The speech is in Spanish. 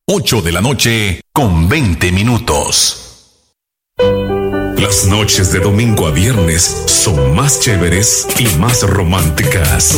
8 de la noche con 20 minutos. Las noches de domingo a viernes son más chéveres y más románticas.